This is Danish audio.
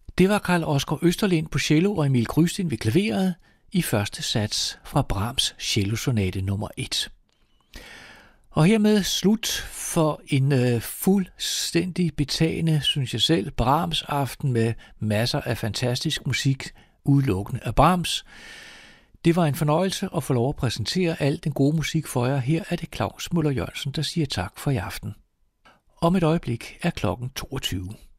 Det var Carl Oskar Østerlind på cello og Emil Krystin ved klaveret i første sats fra Brahms cellosonate nummer 1. Og hermed slut for en fuldstændig betagende, synes jeg selv, Brahms aften med masser af fantastisk musik, udelukkende af Brahms. Det var en fornøjelse at få lov at præsentere al den gode musik for jer. Her er det Claus Møller Jørgensen, der siger tak for i aften. Om et øjeblik er klokken 22.